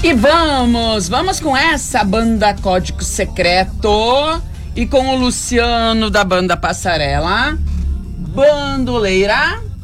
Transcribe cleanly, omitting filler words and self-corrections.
E vamos com essa banda Código Secreto e com o Luciano da banda Passarela, Bandoleira.